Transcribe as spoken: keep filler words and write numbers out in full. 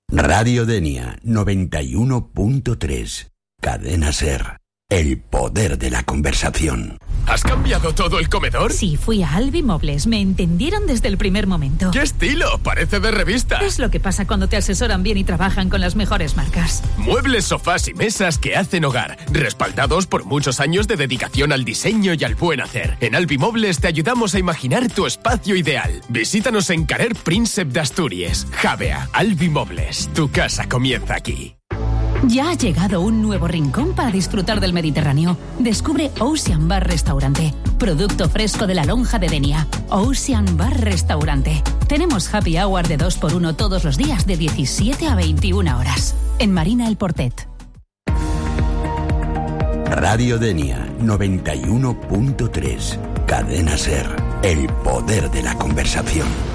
Radio Denia noventa y uno punto tres. Cadena Ser. El poder de la conversación. ¿Has cambiado todo el comedor? Sí, fui a Albi Mobles. Me entendieron desde el primer momento. ¡Qué estilo! Parece de revista. Es lo que pasa cuando te asesoran bien y trabajan con las mejores marcas. Muebles, sofás y mesas que hacen hogar. Respaldados por muchos años de dedicación al diseño y al buen hacer. En Albi Mobles te ayudamos a imaginar tu espacio ideal. Visítanos en Carrer Príncep de Asturias. Javea, Albi Mobles. Tu casa comienza aquí. Ya ha llegado un nuevo rincón para disfrutar del Mediterráneo. Descubre Ocean Bar Restaurante, producto fresco de la lonja de Denia. Ocean Bar Restaurante. Tenemos happy hour de dos por uno todos los días de diecisiete a veintiuna horas. En Marina El Portet. Radio Denia noventa y uno punto tres. Cadena Ser. El poder de la conversación.